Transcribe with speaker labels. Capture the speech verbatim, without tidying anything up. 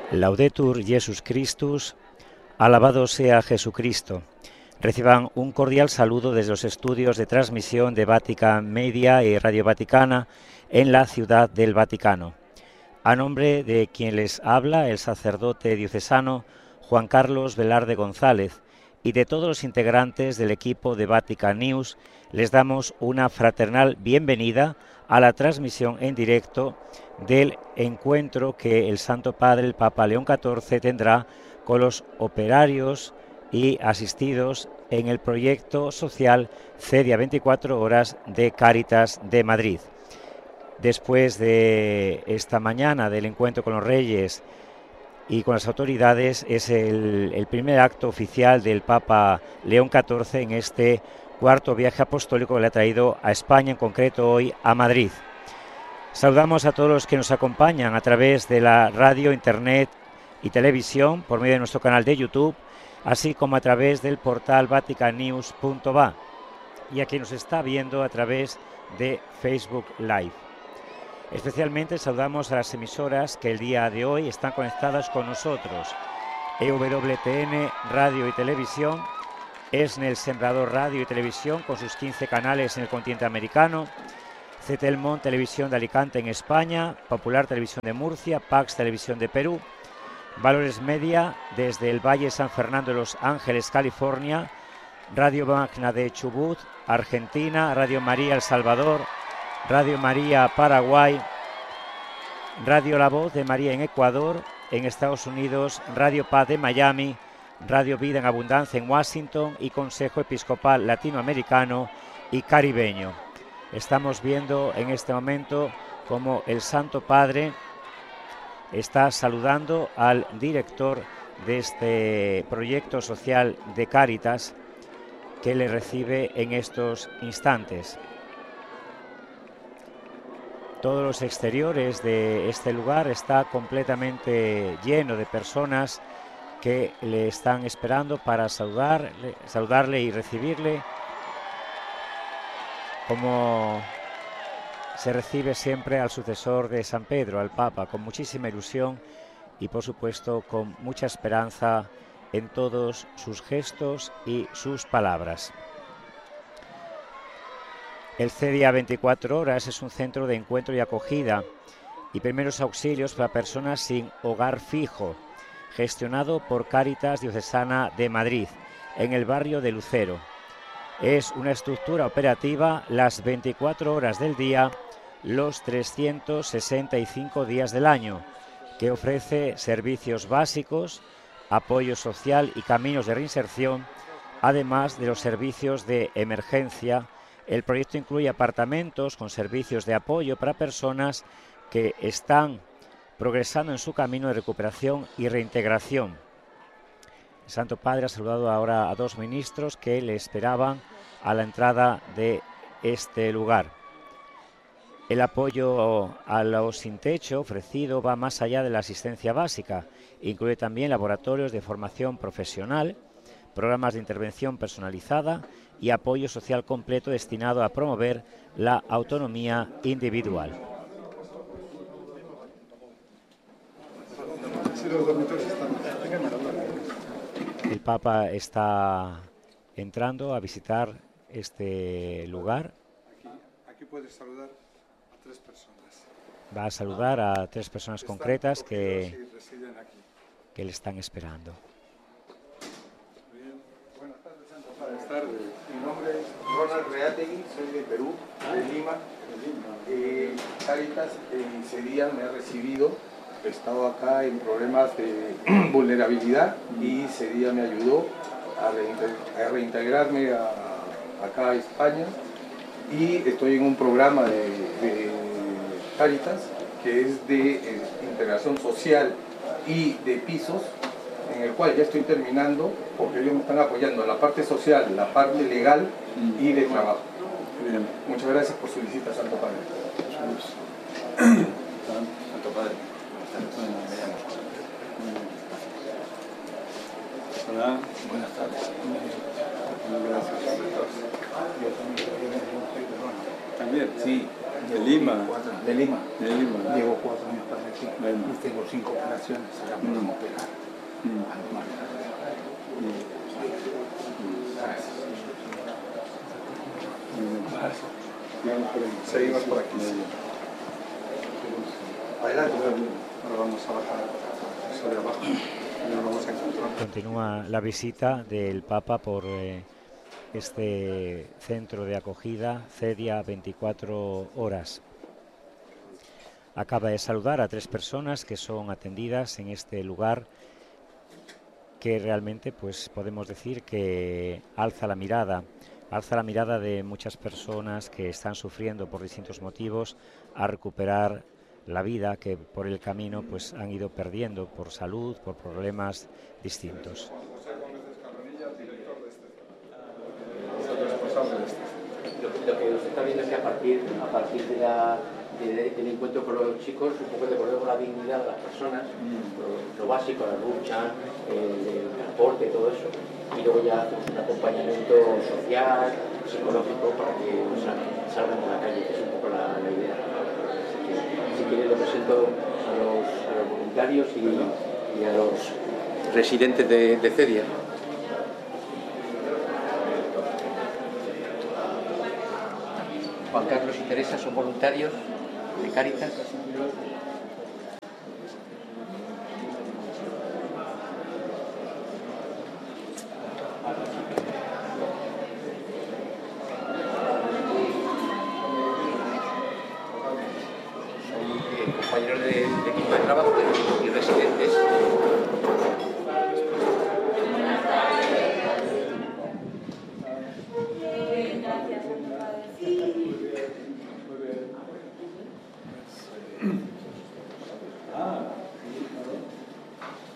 Speaker 1: Laudetur Jesus Christus, alabado sea Jesucristo. Reciban un cordial saludo desde los estudios de transmisión de Vatican Media y Radio Vaticana en la Ciudad del Vaticano. A nombre de quien les habla, el sacerdote diocesano Juan Carlos Velarde González, y de todos los integrantes del equipo de Vatican News, les damos una fraternal bienvenida a la transmisión en directo del encuentro que el Santo Padre, el Papa León catorce, tendrá con los operarios y asistidos en el proyecto social Cedia veinticuatro horas de Cáritas de Madrid. Después de esta mañana del encuentro con los reyes y con las autoridades, es el, el primer acto oficial del Papa León catorce en este cuarto viaje apostólico que le ha traído a España, en concreto hoy a Madrid. Saludamos a todos los que nos acompañan a través de la radio, internet y televisión por medio de nuestro canal de YouTube, así como a través del portal vatican news punto va, y a quien nos está viendo a través de Facebook Live. Especialmente saludamos a las emisoras que el día de hoy están conectadas con nosotros: E W T N Radio y Televisión, ESNEL Sembrador Radio y Televisión con sus quince canales en el continente americano, Cetelmont Televisión de Alicante en España, Popular Televisión de Murcia, Pax Televisión de Perú, Valores Media desde el Valle San Fernando de Los Ángeles, California, Radio Magna de Chubut, Argentina, Radio María El Salvador, Radio María Paraguay, Radio La Voz de María en Ecuador, en Estados Unidos, Radio Paz de Miami, Radio Vida en Abundancia en Washington y Consejo Episcopal Latinoamericano y Caribeño. Estamos viendo en este momento cómo el Santo Padre está saludando al director de este proyecto social de Cáritas, que le recibe en estos instantes. Todos los exteriores de este lugar está completamente lleno de personas que le están esperando para saludarle, saludarle y recibirle, como se recibe siempre al sucesor de San Pedro, al Papa, con muchísima ilusión y, por supuesto, con mucha esperanza en todos sus gestos y sus palabras. El Cedia veinticuatro horas es un centro de encuentro y acogida y primeros auxilios para personas sin hogar fijo, gestionado por Cáritas Diocesana de Madrid, en el barrio de Lucero. Es una estructura operativa las veinticuatro horas del día, los trescientos sesenta y cinco días del año, que ofrece servicios básicos, apoyo social y caminos de reinserción, además de los servicios de emergencia. El proyecto incluye apartamentos con servicios de apoyo para personas que están progresando en su camino de recuperación y reintegración. El Santo Padre ha saludado ahora a dos ministros que le esperaban a la entrada de este lugar. El apoyo a los sin techo ofrecido va más allá de la asistencia básica. Incluye también laboratorios de formación profesional, programas de intervención personalizada y apoyo social completo destinado a promover la autonomía individual. El Papa está entrando a visitar este lugar.
Speaker 2: Aquí puedes saludar a tres personas.
Speaker 1: Va a saludar a tres personas concretas que,
Speaker 2: residen aquí.
Speaker 1: que le están esperando.
Speaker 2: Bien. Buenas tardes, Santo Padre. Buenas tardes. Mi nombre es Ronald Reategui, soy de Perú, de Lima. Eh, Cáritas en Cedia me ha recibido. He estado acá en problemas de vulnerabilidad y Cedia me ayudó a, reintegr a reintegrarme a, acá a España, y estoy en un programa de, de Cáritas que es de eh, integración social y de pisos, en el cual ya estoy terminando porque ellos me están apoyando en la parte social, la parte legal y de trabajo. Bien. Muchas gracias por su visita, Santo Padre. Santo Padre.
Speaker 3: Hola.
Speaker 2: Buenas tardes.
Speaker 3: Gracias.
Speaker 2: Yo también soy peruano.
Speaker 3: ¿También?
Speaker 2: Sí.
Speaker 3: ¿De Lima?
Speaker 2: Cuatro, de Lima.
Speaker 3: De Lima.
Speaker 2: Llevo cuatro años para aquí.
Speaker 3: Bueno.
Speaker 2: Y tengo cinco operaciones. Ahora podemos
Speaker 3: Mm.
Speaker 2: operar.
Speaker 3: Mm.
Speaker 2: A lo más grande.
Speaker 3: Mm.
Speaker 2: Gracias. Gracias.
Speaker 3: Vamos por ahí.
Speaker 2: Seguimos por aquí.
Speaker 3: Sí.
Speaker 2: Adelante. Ahora vamos a bajar sobre abajo. Y nos vamos a encontrar.
Speaker 1: Continúa la visita del Papa por eh, este centro de acogida Cedia veinticuatro horas. Acaba de saludar a tres personas que son atendidas en este lugar que realmente pues podemos decir que alza la mirada, alza la mirada de muchas personas que están sufriendo por distintos motivos a recuperar la vida que por el camino pues han ido perdiendo por salud, por problemas distintos.
Speaker 4: Lo que, lo que usted está viendo es que a partir, a partir de la, de, del encuentro con los chicos, un poco de volver con la dignidad de las personas, lo, lo básico, la lucha, el, el transporte, todo eso, y luego ya hacemos un acompañamiento social, psicológico, para que pues, salgan de la calle, que es un poco la, la idea. Así que, si quiere, le presento a los, a los voluntarios y, y a los residentes de, de Cedia. Juan Carlos y Teresa son voluntarios de Cáritas. Son eh, compañeros de, de equipo de trabajo y residentes.
Speaker 2: Mm.